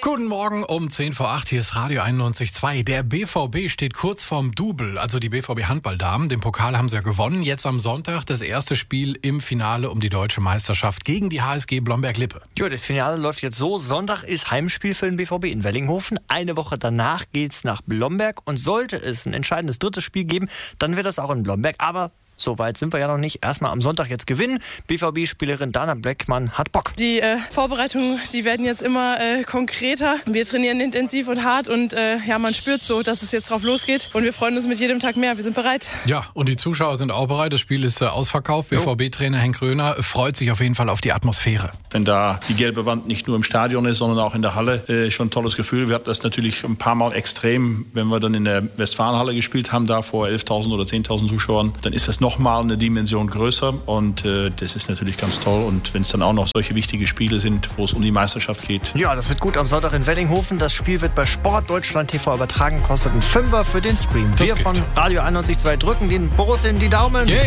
Guten Morgen um 10 vor 8, hier ist Radio 91.2. Der BVB steht kurz vorm Double, also die BVB-Handballdamen. Den Pokal haben sie ja gewonnen. Jetzt am Sonntag das erste Spiel im Finale um die deutsche Meisterschaft gegen die HSG Blomberg-Lippe. Ja, das Finale läuft jetzt so. Sonntag ist Heimspiel für den BVB in Wellinghofen. Eine Woche danach geht's nach Blomberg. Und sollte es ein entscheidendes drittes Spiel geben, dann wird das auch in Blomberg. Aber so weit sind wir ja noch nicht. Erstmal am Sonntag jetzt gewinnen. BVB-Spielerin Dana Bleckmann hat Bock. Die Vorbereitungen, die werden jetzt immer konkreter. Wir trainieren intensiv und hart und man spürt so, dass es jetzt drauf losgeht. Und wir freuen uns mit jedem Tag mehr. Wir sind bereit. Ja, und die Zuschauer sind auch bereit. Das Spiel ist ausverkauft. BVB-Trainer Henk Röhner freut sich auf jeden Fall auf die Atmosphäre. Wenn da die gelbe Wand nicht nur im Stadion ist, sondern auch in der Halle, schon ein tolles Gefühl. Wir hatten das natürlich ein paar Mal extrem, wenn wir dann in der Westfalenhalle gespielt haben, da vor 11.000 oder 10.000 Zuschauern. Dann ist das nochmal eine Dimension größer und das ist natürlich ganz toll. Und wenn es dann auch noch solche wichtige Spiele sind, wo es um die Meisterschaft geht. Ja, das wird gut am Sonntag in Wellinghofen. Das Spiel wird bei Sport Deutschland TV übertragen, kostet einen Fünfer für den Stream. Wir von Radio 91.2 drücken den Borussen die Daumen. Yeah.